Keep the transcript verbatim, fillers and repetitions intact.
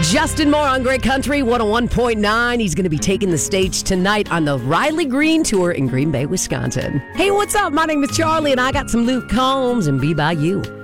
Justin Moore on Great Country one oh one point nine. He's going to be taking the stage tonight on the Riley Green Tour in Green Bay, Wisconsin. Hey, what's up? My name is Charlie, and I got some Luke Combs and Be By You.